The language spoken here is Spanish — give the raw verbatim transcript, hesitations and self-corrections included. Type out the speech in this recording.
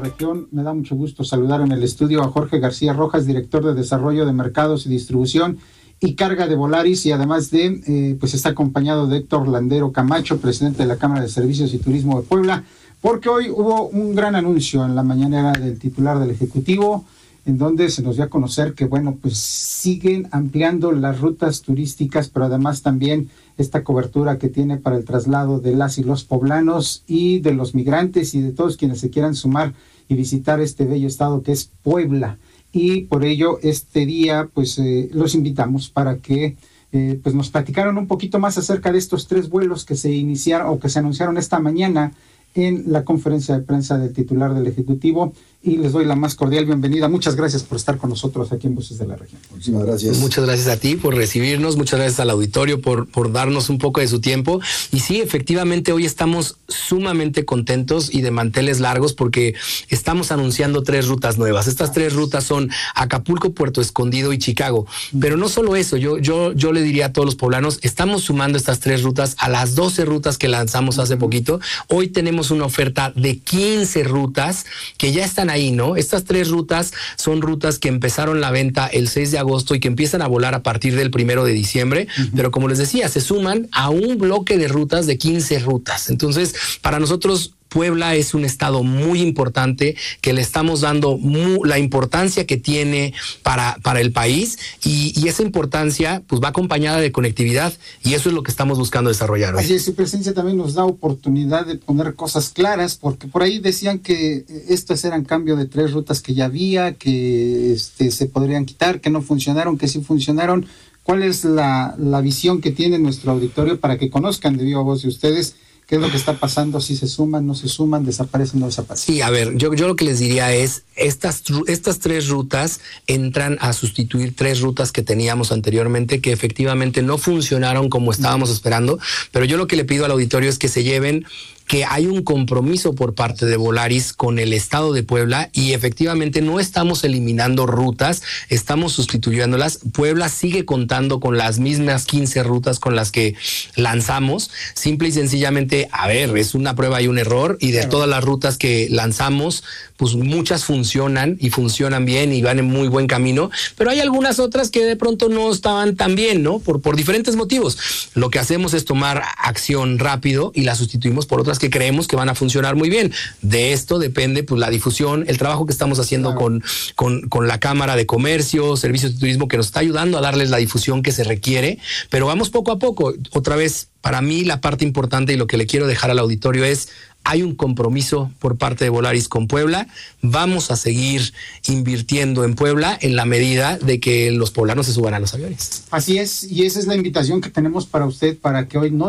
región. Me da mucho gusto saludar en el estudio a Jorge García Rojas, director de Desarrollo de Mercados y Distribución y Carga de Volaris, y además de, eh, pues está acompañado de Héctor Landero Camacho, presidente de la Cámara de Servicios y Turismo de Puebla, porque hoy hubo un gran anuncio en la mañanera del titular del Ejecutivo, en donde se nos dio a conocer que, bueno, pues siguen ampliando las rutas turísticas, pero además también esta cobertura que tiene para el traslado de las y los poblanos y de los migrantes y de todos quienes se quieran sumar y visitar este bello estado que es Puebla. Y por ello este día pues eh, los invitamos para que eh, pues nos platicaran un poquito más acerca de estos tres vuelos que se iniciaron o que se anunciaron esta mañana en la conferencia de prensa del titular del Ejecutivo, y les doy la más cordial bienvenida. Muchas gracias por estar con nosotros aquí en Voces de la Región. Muchísimas gracias. Muchas gracias a ti por recibirnos, muchas gracias al auditorio por, por darnos un poco de su tiempo. Y sí, efectivamente, hoy estamos sumamente contentos y de manteles largos porque estamos anunciando tres rutas nuevas. Estas tres rutas son Acapulco, Puerto Escondido y Chicago. Pero no solo eso, yo, yo, yo le diría a todos los poblanos, estamos sumando estas tres rutas a las doce rutas que lanzamos hace poquito. Hoy tenemos una oferta de quince rutas que ya están ahí, ¿no? Estas tres rutas son rutas que empezaron la venta el seis de agosto y que empiezan a volar a partir del primero de diciembre, uh-huh. Pero como les decía, se suman a un bloque de rutas de quince rutas. Entonces, para nosotros, Puebla es un estado muy importante que le estamos dando muy, la importancia que tiene para, para el país, y, y esa importancia pues va acompañada de conectividad, y eso es lo que estamos buscando desarrollar hoy. Así es, su presencia también nos da oportunidad de poner cosas claras, porque por ahí decían que estas eran cambio de tres rutas que ya había, que este, se podrían quitar, que no funcionaron, que sí funcionaron. ¿Cuál es la, la visión que tiene nuestro auditorio para que conozcan de viva voz de ustedes qué es lo que está pasando, si se suman, no se suman, desaparecen, no desaparecen? Sí, a ver, yo, yo lo que les diría es, estas, estas tres rutas entran a sustituir tres rutas que teníamos anteriormente que efectivamente no funcionaron como estábamos esperando, pero yo lo que le pido al auditorio es que se lleven que hay un compromiso por parte de Volaris con el estado de Puebla, y efectivamente no estamos eliminando rutas, estamos sustituyéndolas. Puebla sigue contando con las mismas quince rutas con las que lanzamos. Simple y sencillamente, a ver, es una prueba y un error, y de claro. Todas las rutas que lanzamos, pues muchas funcionan y funcionan bien y van en muy buen camino, pero hay algunas otras que de pronto no estaban tan bien, ¿no? Por, por diferentes motivos. Lo que hacemos es tomar acción rápido y las sustituimos por otras que creemos que van a funcionar muy bien. De esto depende pues la difusión, el trabajo que estamos haciendo claro. con, con, con la Cámara de Comercio, Servicios de Turismo, que nos está ayudando a darles la difusión que se requiere, pero vamos poco a poco. Otra vez, para mí la parte importante y lo que le quiero dejar al auditorio es: hay un compromiso por parte de Volaris con Puebla. Vamos a seguir invirtiendo en Puebla en la medida de que los poblanos se suban a los aviones. Así es, y esa es la invitación que tenemos para usted, para que hoy no